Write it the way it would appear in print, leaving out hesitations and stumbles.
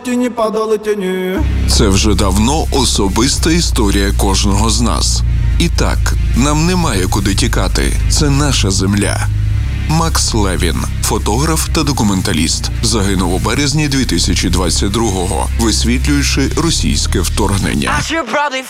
тіні падали тіні. Це вже давно особиста історія кожного з нас. І так, нам немає куди тікати. Це наша земля. Макс Левін, фотограф та документаліст, загинув у березні 2022-го, висвітлюючи російське вторгнення.